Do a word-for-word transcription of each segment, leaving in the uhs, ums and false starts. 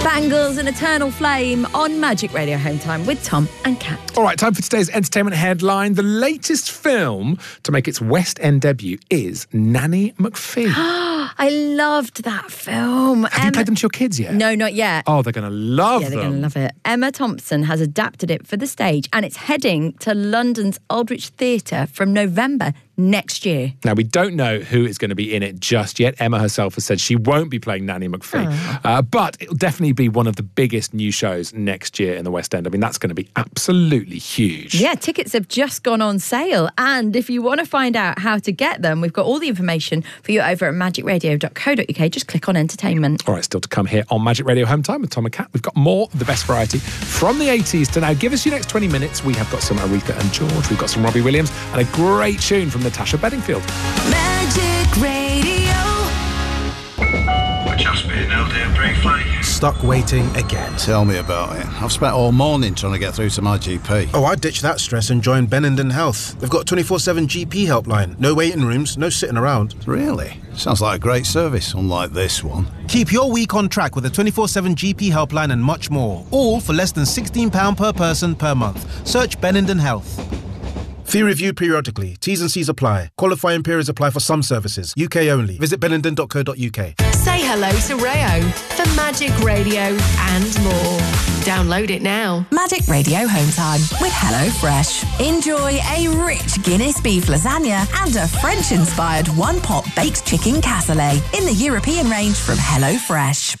Bangles and Eternal Flame on Magic Radio Home Time with Tom and Kat. All right, time for today's entertainment headline. The latest film to make its West End debut is Nanny McPhee. I loved that film. Have Emma... you played them to your kids yet? No, not yet. Oh, they're going to love yeah, them. Yeah, they're going to love it. Emma Thompson has adapted it for the stage and it's heading to London's Aldwych Theatre from November next year. Now, we don't know who is going to be in it just yet. Emma herself has said she won't be playing Nanny McPhee. Oh. Uh, but it'll definitely be one of the biggest new shows next year in the West End. I mean, that's going to be absolutely huge. Yeah, tickets have just gone on sale. And if you want to find out how to get them, we've got all the information for you over at magic radio dot co dot uk. Just click on entertainment. All right, still to come here on Magic Radio Home Time with Tom and Kat. We've got more of the best variety from the eighties to now. Give us your next twenty minutes. We have got some Aretha and George. We've got some Robbie Williams and a great tune from Natasha Bedingfield. Magic Radio. Just been out there, brake fly. Stuck waiting again. Tell me about it. I've spent all morning trying to get through to my G P. Oh, I ditched that stress and joined Benenden Health. They've got twenty-four seven G P helpline. No waiting rooms, no sitting around. Really? Sounds like a great service, unlike this one. Keep your week on track with a twenty-four seven G P helpline and much more. All for less than sixteen pounds per person per month. Search Benenden Health. Fee reviewed periodically. T's and C's apply. Qualifying periods apply for some services. U K only. Visit benenden dot co dot uk. Say hello to Rayo for Magic Radio and more. Download it now. Magic Radio Home Time with HelloFresh. Enjoy a rich Guinness beef lasagna and a French-inspired one-pot baked chicken cassoulet in the European range from HelloFresh.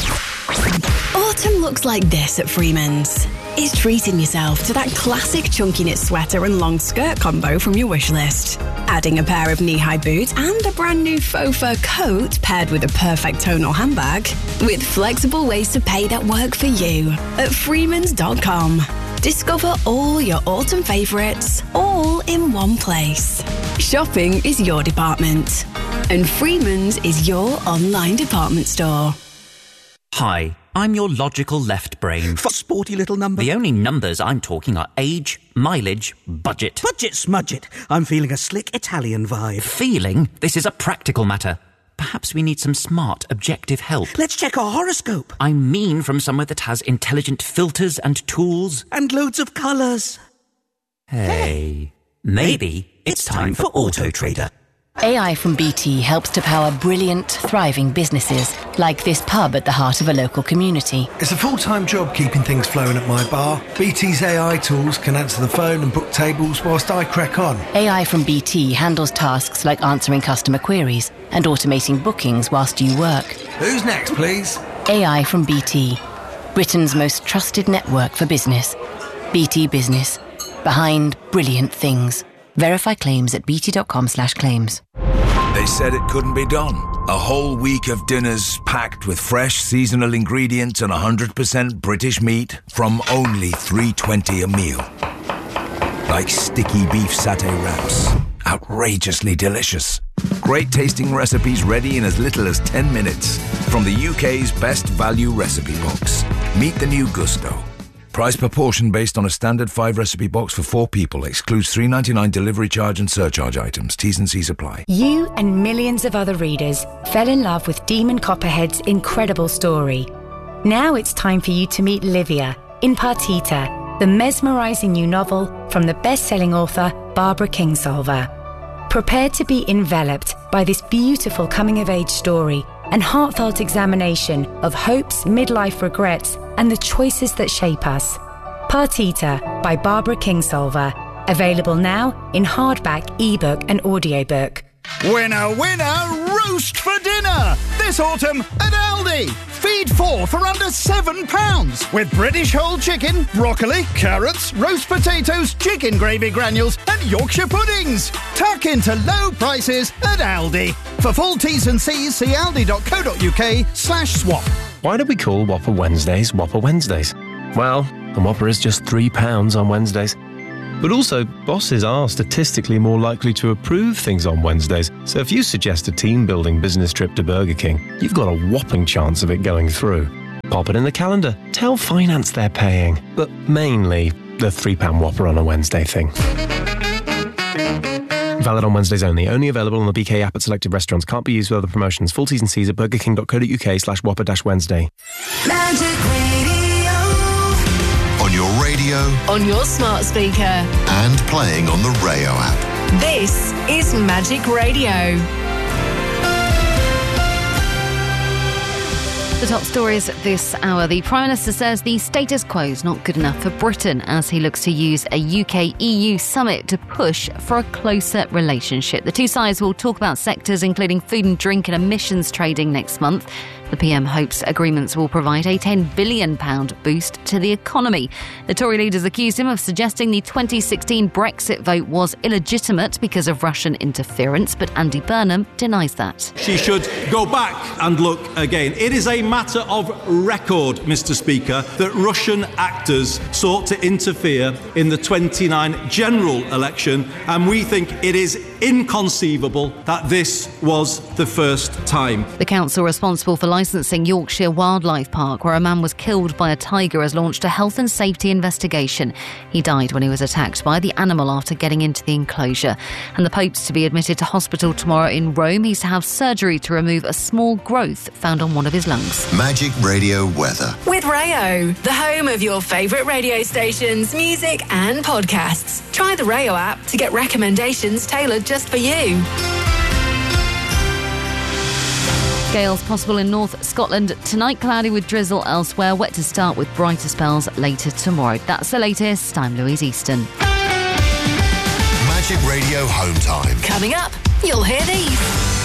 Autumn looks like this at Freeman's. It's treating yourself to that classic chunky knit sweater and long skirt combo from your wish list. Adding a pair of knee-high boots and a brand new faux fur coat paired with a perfect tonal handbag. With flexible ways to pay that work for you at freemans dot com. Discover all your autumn favourites, all in one place. Shopping is your department, and Freeman's is your online department store. Hi, I'm your logical left brain. For sporty little number. The only numbers I'm talking are age, mileage, budget. Budget smudget. I'm feeling a slick Italian vibe. Feeling? This is a practical matter. Perhaps we need some smart, objective help. Let's check our horoscope. I mean from somewhere that has intelligent filters and tools. And loads of colours. Hey, maybe it's time for Auto Trader. A I from B T helps to power brilliant, thriving businesses, like this pub at the heart of a local community. It's a full-time job keeping things flowing at my bar. B T's A I tools can answer the phone and book tables whilst I crack on. A I from B T handles tasks like answering customer queries and automating bookings whilst you work. Who's next, please? A I from B T, Britain's most trusted network for business. B T Business, behind brilliant things. Verify claims at bt.com slash claims. They said it couldn't be done. A whole week of dinners packed with fresh seasonal ingredients and one hundred percent British meat from only three dollars twenty a meal. Like sticky beef satay wraps. Outrageously delicious. Great tasting recipes ready in as little as ten minutes. From the U K's best value recipe box. Meet the new Gusto. Price per portion based on a standard five recipe box for four people. Excludes three dollars ninety-nine delivery charge and surcharge items. T's and C's apply. You and millions of other readers fell in love with Demon Copperhead's incredible story. Now it's time for you to meet Livia in Partita, the mesmerising new novel from the best-selling author Barbara Kingsolver. Prepare to be enveloped by this beautiful coming-of-age story and heartfelt examination of hopes, midlife regrets, and the choices that shape us. Partita by Barbara Kingsolver. Available now in hardback, ebook and audiobook. Winner, winner, roast for dinner! This autumn at Aldi. Feed four for under seven pounds. With British whole chicken, broccoli, carrots, roast potatoes, chicken gravy granules and Yorkshire puddings. Tuck into low prices at Aldi. For full T's and C's, see aldi.co.uk slash swap. Why do we call Whopper Wednesdays Whopper Wednesdays? Well, the Whopper is just three pounds on Wednesdays. But also, bosses are statistically more likely to approve things on Wednesdays. So if you suggest a team-building business trip to Burger King, you've got a whopping chance of it going through. Pop it in the calendar. Tell finance they're paying. But mainly, the three pound Whopper on a Wednesday thing. Valid on Wednesdays only. Only available on the B K app at selected restaurants. Can't be used with other promotions. Full T's and C's at burgerking.co.uk slash whopper dash Wednesday. Magic Radio. On your radio. On your smart speaker. And playing on the Rayo app. This is Magic Radio. The top stories this hour. The Prime Minister says the status quo is not good enough for Britain as he looks to use a U K E U summit to push for a closer relationship. The two sides will talk about sectors including food and drink and emissions trading next month. The P M hopes agreements will provide a ten billion pounds boost to the economy. The Tory leaders accused him of suggesting the twenty sixteen Brexit vote was illegitimate because of Russian interference, but Andy Burnham denies that. She should go back and look again. It is a matter of record, Mister Speaker, that Russian actors sought to interfere in the twenty-nine general election, and we think it is inconceivable that this was the first time. The council responsible for licensing Yorkshire Wildlife Park, where a man was killed by a tiger, has launched a health and safety investigation. He died when he was attacked by the animal after getting into the enclosure. And the Pope's to be admitted to hospital tomorrow in Rome. He's to have surgery to remove a small growth found on one of his lungs. Magic Radio weather. With Rayo, the home of your favourite radio stations, music and podcasts. Try the Rayo app to get recommendations tailored just for you. Gales possible in North Scotland tonight, cloudy with drizzle elsewhere, wet to start with brighter spells later tomorrow. That's the latest. I'm Louise Easton. Magic Radio Home Time. Coming up, you'll hear these.